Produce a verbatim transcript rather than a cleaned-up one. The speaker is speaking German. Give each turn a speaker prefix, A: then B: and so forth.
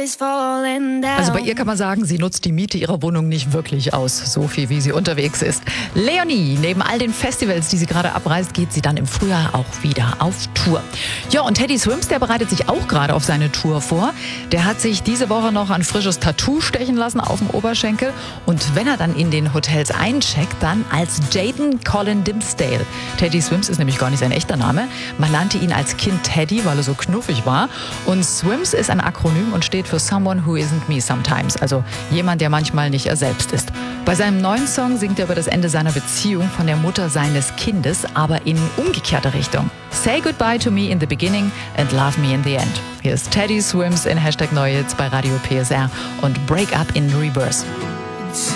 A: is falling down.
B: Also bei ihr kann man sagen, sie nutzt die Miete ihrer Wohnung nicht wirklich aus, so viel wie sie unterwegs ist. Leonie, neben all den Festivals, die sie gerade abreist, geht sie dann im Frühjahr auch wieder auf Tour. Ja, und Teddy Swims, der bereitet sich auch gerade auf seine Tour vor. Der hat sich diese Woche noch ein frisches Tattoo stechen lassen auf dem Oberschenkel. Und wenn er dann in den Hotels eincheckt, dann als Jaden Colin Dimsdale. Teddy Swims ist nämlich gar nicht sein echter Name. Man nannte ihn als Kind Teddy, weil er so knuffig war. Und Swims ist ein Akronym und steht für Someone Who Isn't Me Sometimes. Also jemand, der manchmal nicht er selbst ist. Bei seinem neuen Song singt er über das Ende seiner Beziehung von der Mutter seines Kindes, aber in umgekehrter Richtung. Say goodbye to me in the beginning and love me in the end. Hier ist Teddy Swims in Hashtag Neue jetzt bei Radio P S R und Break Up in Reverse.